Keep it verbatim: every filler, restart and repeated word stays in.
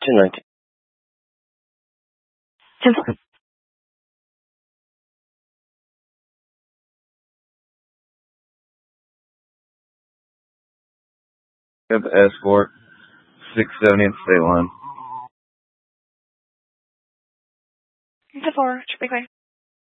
ten nineteen. ten four. Got the Escort, six seventy at the state line. ten four, Traffic Way.